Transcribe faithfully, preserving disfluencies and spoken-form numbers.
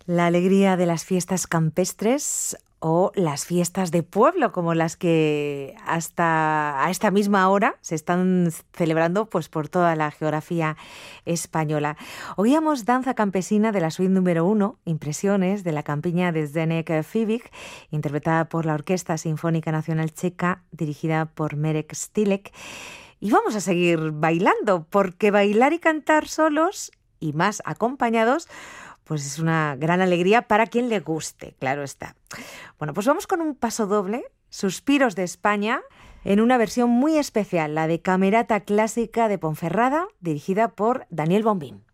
La alegría de las fiestas campestres o las fiestas de pueblo, como las que hasta a esta misma hora se están celebrando pues, por toda la geografía española. Oíamos Danza campesina de la suite número uno, Impresiones, de la campiña de Zdeněk Fibic, interpretada por la Orquesta Sinfónica Nacional Checa, dirigida por Marek Stilek. Y vamos a seguir bailando, porque bailar y cantar solos y más acompañados pues es una gran alegría para quien le guste, claro está. Bueno, pues vamos con un paso doble, Suspiros de España, en una versión muy especial, la de Camerata Clásica de Ponferrada, dirigida por Daniel Bombín.